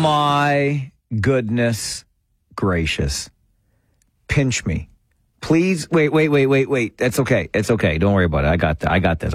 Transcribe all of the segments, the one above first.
my goodness gracious. Pinch me. Please. Wait. That's okay. It's okay. Don't worry about it. I got this.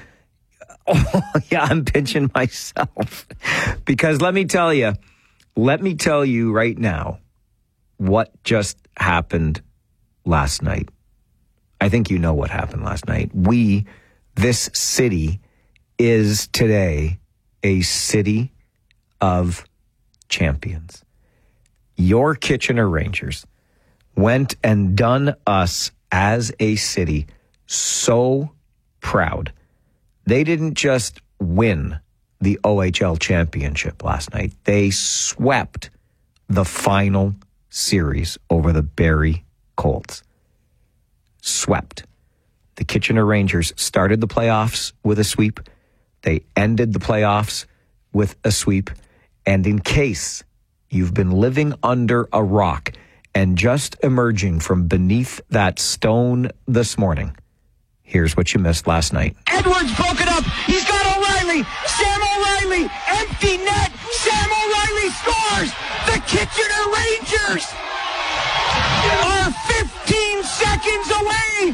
I'm pinching myself. Because let me tell you right now what just happened last night. I think you know what happened last night. This city is today a city of champions. Your Kitchener Rangers went and done us as a city so proud. They didn't just win the OHL championship last night. They swept the final series over the Barrie Colts. Swept. The Kitchener Rangers started the playoffs with a sweep. They ended the playoffs with a sweep. And in case you've been living under a rock and just emerging from beneath that stone this morning, here's what you missed last night. Edwards broke it up. He's got O'Reilly. Sam O'Reilly. Empty net. Sam O'Reilly scores. The Kitchener Rangers are 15 seconds away.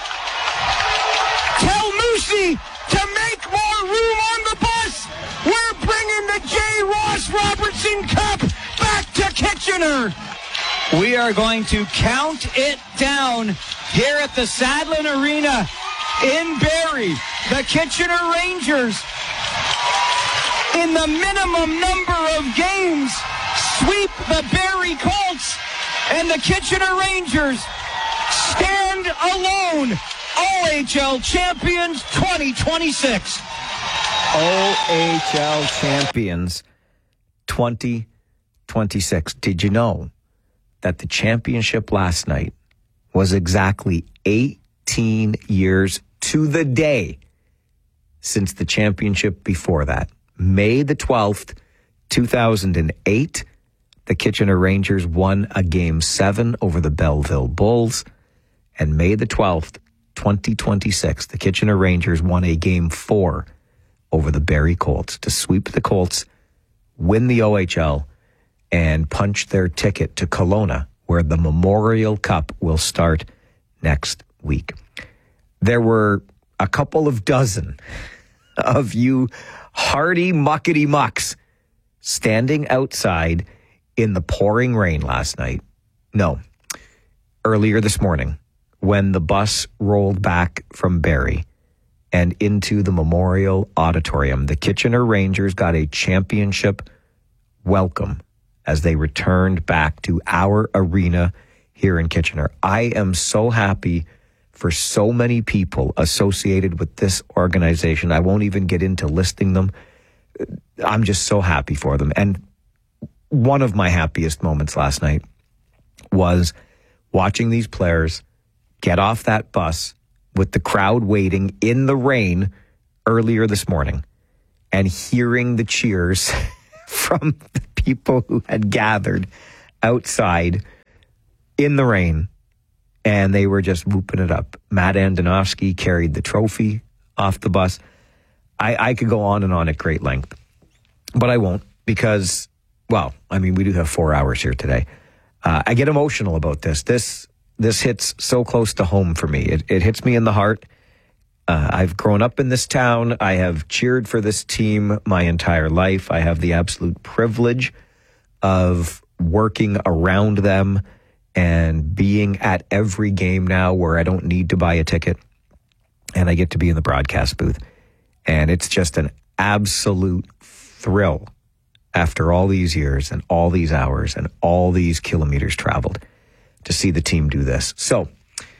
Tell Moosey to make more room on the bus. We're bringing the J. Ross Robertson Cup back to Kitchener. We are going to count it down here at the Sadlin Arena in Barrie. The Kitchener Rangers, in the minimum number of games, sweep the Barrie Colts, and the Kitchener Rangers stand alone. OHL champions 2026. OHL champions 2026. Did you know that the championship last night was exactly 18 years to the day since the championship before that? May the 12th, 2008, the Kitchener Rangers won a Game 7 over the Belleville Bulls. And May the 12th, 2026, the Kitchener Rangers won a Game 4 over the Barrie Colts to sweep the Colts, win the OHL, and punch their ticket to Kelowna, where the Memorial Cup will start next week. There were a couple of dozen of you hardy muckety mucks standing outside in the pouring rain last night. No, earlier this morning, when the bus rolled back from Barrie and into the Memorial Auditorium, the Kitchener Rangers got a championship welcome as they returned back to our arena here in Kitchener. I am so happy for so many people associated with this organization. I won't even get into listing them. I'm just so happy for them. And one of my happiest moments last night was watching these players get off that bus with the crowd waiting in the rain earlier this morning and hearing the cheers from the people who had gathered outside in the rain, and they were just whooping it up. Matt Andonovski carried the trophy off the bus. I could go on and on at great length, but I won't because, well, I mean, we do have 4 hours here today. I get emotional about this. This hits so close to home for me. It hits me in the heart. I've grown up in this town. I have cheered for this team my entire life. I have the absolute privilege of working around them and being at every game now where I don't need to buy a ticket. And I get to be in the broadcast booth. And it's just an absolute thrill after all these years and all these hours and all these kilometers traveled to see the team do this. So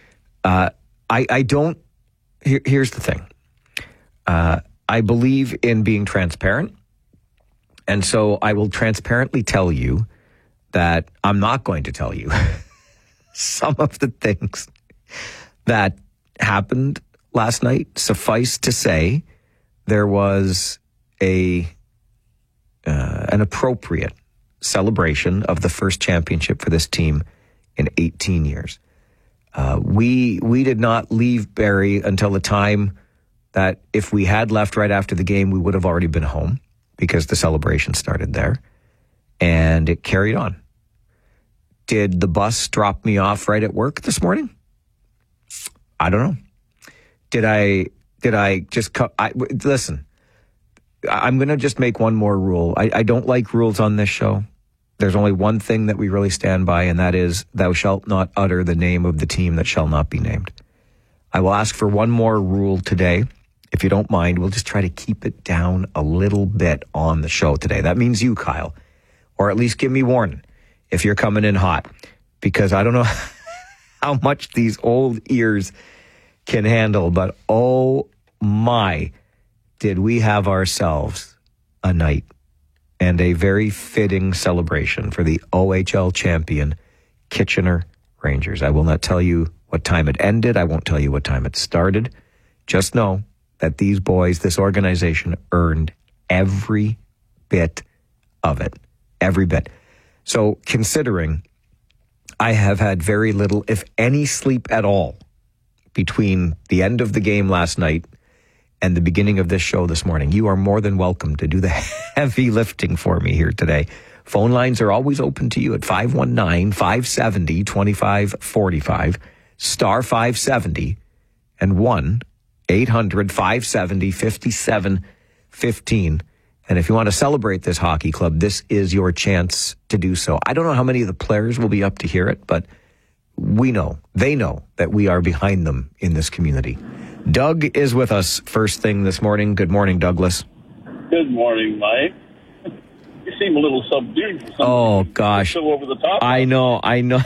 I don't, here's the thing. I believe in being transparent. And so I will transparently tell you that I'm not going to tell you some of the things that happened last night. Suffice to say, there was an appropriate celebration of the first championship for this team in 18 years. We did not leave Barrie until the time that if we had left right after the game, we would have already been home because the celebration started there. and it carried on. Did the bus drop me off right at work this morning? I don't know. Did I just listen, I'm going to just make one more rule. I don't like rules on this show. There's only one thing that we really stand by, and that is, thou shalt not utter the name of the team that shall not be named. I will ask for one more rule today. If you don't mind, we'll just try to keep it down a little bit on the show today. That means you, Kyle, or at least give me warning if you're coming in hot, because I don't know how much these old ears can handle, but oh my, did we have ourselves a night and a very fitting celebration for the OHL champion Kitchener Rangers. I will not tell you what time it ended. I won't tell you what time it started. Just know that these boys, this organization, earned every bit of it. Every bit. So considering I have had very little, if any, sleep at all between the end of the game last night and the beginning of this show this morning, you are more than welcome to do the heavy lifting for me here today. Phone lines are always open to you at 519-570-2545, star 570, and 1-800-570-5715. And if you want to celebrate this hockey club, this is your chance to do so. I don't know how many of the players will be up to hear it, but we know, they know that we are behind them in this community. Doug is with us first thing this morning. Good morning, Douglas. Good morning, Mike. You seem a little subdued for something. Oh, gosh. So over the top. I know.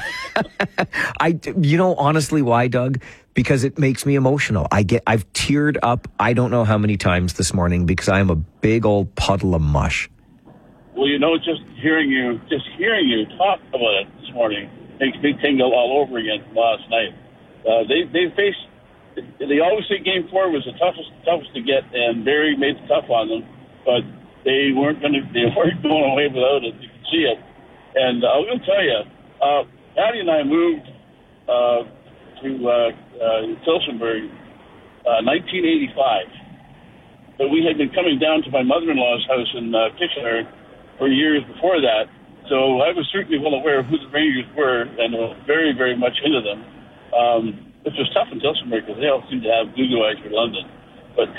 You know, honestly, why, Doug? Because it makes me emotional. I've teared up I don't know how many times this morning because I am a big old puddle of mush. Well, you know, just hearing you talk about it this morning makes me tingle all over again from last night. They always say Game 4 was the toughest to get, and Barry made it tough on them, but they weren't going away without it. You can see it. And I was going to tell you, Patty and I moved to Tillsonburg 1985. But we had been coming down to my mother-in-law's house in Kitchener for years before that. So I was certainly well aware of who the Rangers were and was very, very much into them. Which was tough in Tillsonburg because they all seem to have Google eyes for London. But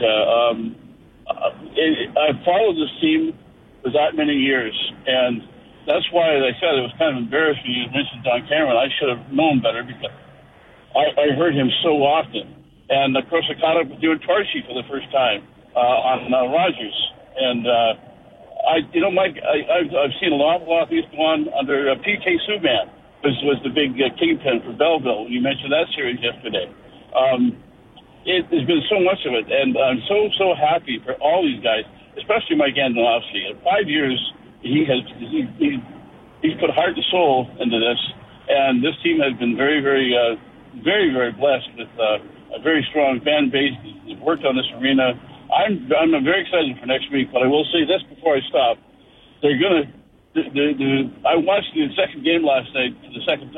I followed this team for that many years, and that's why, as I said, it was kind of embarrassing. You mentioned Don Cameron. I should have known better because I heard him so often. And, of course, I caught up with Stuart Torchy for the first time on Rogers. And, Mike, I've seen an awful lot of these go on under P.K. Subban. Was the big kingpin for Belleville. You mentioned that series yesterday. There's been so much of it, and I'm so happy for all these guys, especially Mike Andonovski. In 5 years, he's put heart and soul into this, and this team has been very, very, very, very blessed with a very strong fan base. They've worked on this arena. I'm very excited for next week, but I will say this before I stop: they're going to. I watched the second game last night for the second time.